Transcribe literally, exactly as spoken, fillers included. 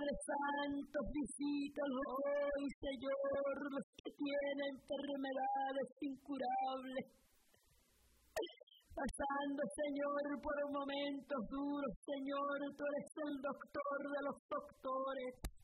Padre Santo, visítalos hoy, Señor, los que tienen enfermedades incurables. Pasando, Señor, por momentos duros, Señor, tú eres el doctor de los doctores.